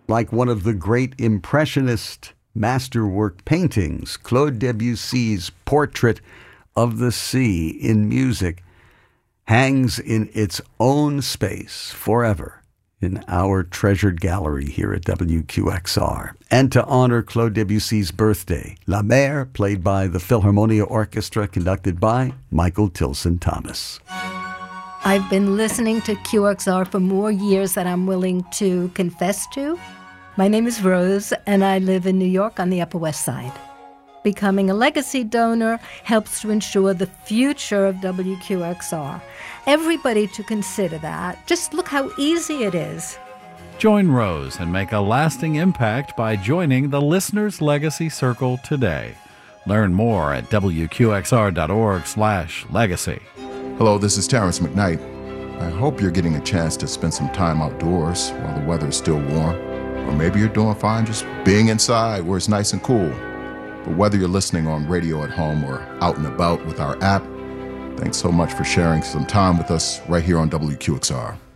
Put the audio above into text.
like one of the great Impressionist masterwork paintings, Claude Debussy's portrait of the sea in music hangs in its own space forever in our treasured gallery here at WQXR. And to honor Claude Debussy's birthday, La Mer, played by the Philharmonia Orchestra, conducted by Michael Tilson Thomas. I've been listening to QXR for more years than I'm willing to confess to. My name is Rose, and I live in New York on the Upper West Side. Becoming a legacy donor helps to ensure the future of WQXR. Everybody to consider that. Just look how easy it is. Join Rose and make a lasting impact by joining the Listener's Legacy Circle today. Learn more at WQXR.org/legacy. Hello, this is Terrence McKnight. I hope you're getting a chance to spend some time outdoors while the weather is still warm. Or maybe you're doing fine just being inside where it's nice and cool. But whether you're listening on radio at home or out and about with our app, thanks so much for sharing some time with us right here on WQXR.